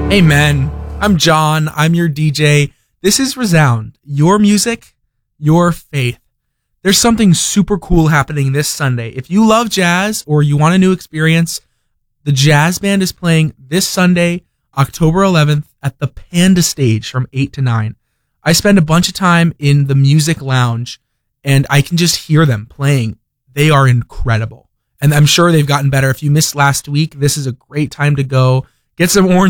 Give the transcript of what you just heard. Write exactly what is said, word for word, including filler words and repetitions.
Amen. I'm John. I'm your D J. This is Resound. Your music, your faith. There's something super cool happening this Sunday. If you love jazz or you want a new experience, the jazz band is playing this Sunday, October eleventh at the Panda Stage from eight to nine. I spend a bunch of time in the music lounge and I can just hear them playing. They are incredible. And I'm sure they've gotten better. If you missed last week, this is a great time to go. Get some orange